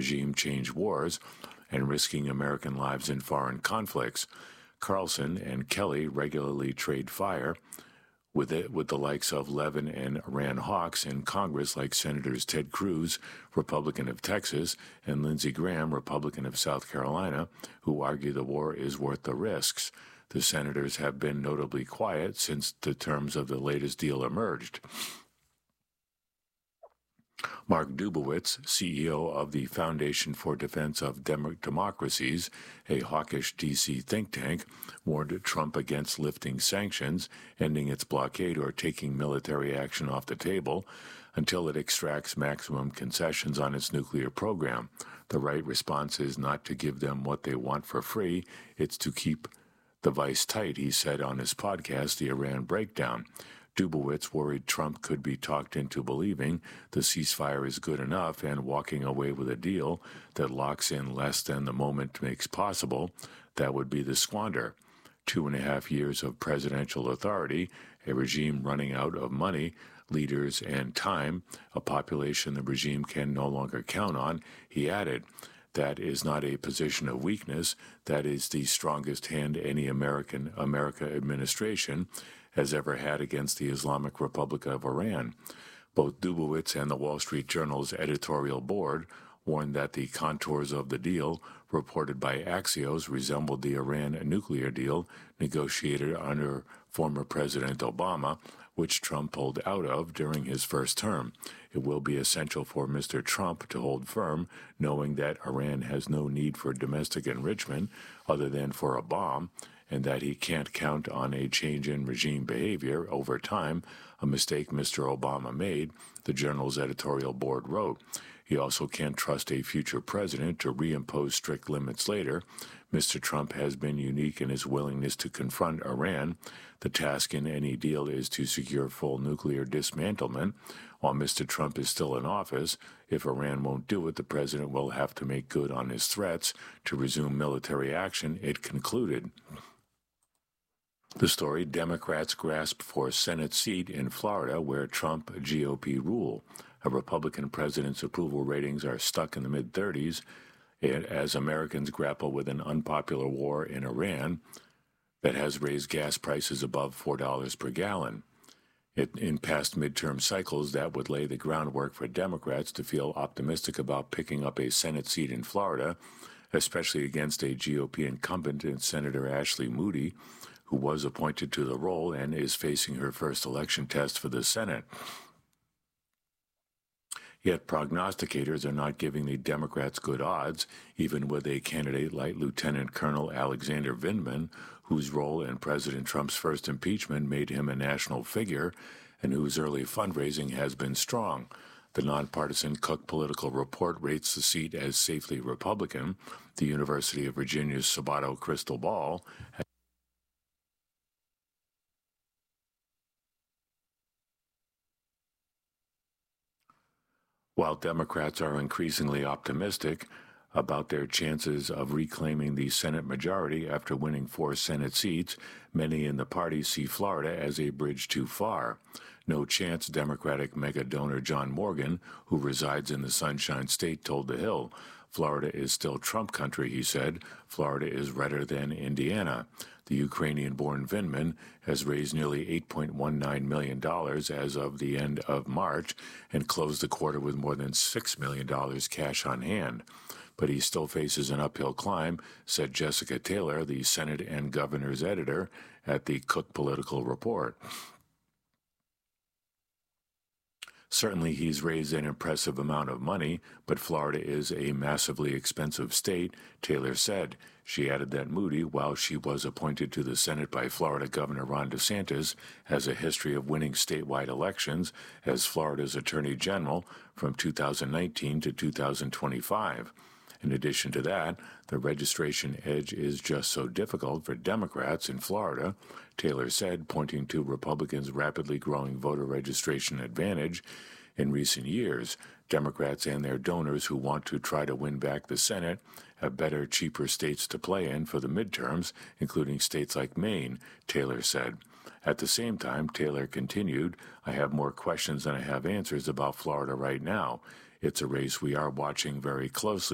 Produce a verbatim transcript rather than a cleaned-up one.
regime change wars and risking American lives in foreign conflicts. Carlson and Kelly regularly trade fire with it, with the likes of Levin and Iran hawks in Congress like Senators Ted Cruz, Republican of Texas, and Lindsey Graham, Republican of South Carolina, who argue the war is worth the risks. The senators have been notably quiet since the terms of the latest deal emerged. Mark Dubowitz, C E O of the Foundation for Defense of Dem- Democracies, a hawkish D C think tank, warned Trump against lifting sanctions, ending its blockade, or taking military action off the table until it extracts maximum concessions on its nuclear program. The right response is not to give them what they want for free, it's to keep the vice tight, he said on his podcast, The Iran Breakdown. Dubowitz worried Trump could be talked into believing the ceasefire is good enough and walking away with a deal that locks in less than the moment makes possible. That would be the squander. Two and a half years of presidential authority, a regime running out of money, leaders, and time, a population the regime can no longer count on, he added. That is not a position of weakness. That is the strongest hand any American America administration has ever had against the Islamic Republic of Iran. Both Dubowitz and the Wall Street Journal's editorial board warned that the contours of the deal, reported by Axios, resembled the Iran nuclear deal negotiated under former President Obama, which Trump pulled out of during his first term. It will be essential for Mister Trump to hold firm, knowing that Iran has no need for domestic enrichment other than for a bomb, and that he can't count on a change in regime behavior over time, a mistake Mister Obama made, the Journal's editorial board wrote. He also can't trust a future president to reimpose strict limits later. Mister Trump has been unique in his willingness to confront Iran. The task in any deal is to secure full nuclear dismantlement. While Mister Trump is still in office, if Iran won't do it, the president will have to make good on his threats to resume military action, it concluded. The story, Democrats grasp for Senate seat in Florida where Trump G O P rule. A Republican president's approval ratings are stuck in the mid-thirties as Americans grapple with an unpopular war in Iran that has raised gas prices above four dollars per gallon. It, in past midterm cycles, that would lay the groundwork for Democrats to feel optimistic about picking up a Senate seat in Florida, especially against a G O P incumbent in Senator Ashley Moody, who was appointed to the role and is facing her first election test for the Senate. Yet prognosticators are not giving the Democrats good odds, even with a candidate like Lieutenant Colonel Alexander Vindman, whose role in President Trump's first impeachment made him a national figure and whose early fundraising has been strong. The nonpartisan Cook Political Report rates the seat as safely Republican. The University of Virginia's Sabato Crystal Ball has While Democrats are increasingly optimistic about their chances of reclaiming the Senate majority after winning four Senate seats, many in the party see Florida as a bridge too far. No chance, Democratic mega donor John Morgan, who resides in the Sunshine State, told The Hill. Florida is still Trump country, he said. Florida is redder than Indiana. The Ukrainian-born Vindman has raised nearly eight point one nine million dollars as of the end of March and closed the quarter with more than six million dollars cash on hand. But he still faces an uphill climb, said Jessica Taylor, the Senate and Governor's editor at the Cook Political Report. Certainly he's raised an impressive amount of money, but Florida is a massively expensive state, Taylor said. She added that Moody, while she was appointed to the Senate by Florida Governor Ron DeSantis, has a history of winning statewide elections as Florida's Attorney General from two thousand nineteen to two thousand twenty-five. In addition to that, the registration edge is just so difficult for Democrats in Florida, Taylor said, pointing to Republicans' rapidly growing voter registration advantage. In recent years, Democrats and their donors who want to try to win back the Senate have better, cheaper states to play in for the midterms, including states like Maine, Taylor said. At the same time, Taylor continued, I have more questions than I have answers about Florida right now. It's a race we are watching very closely.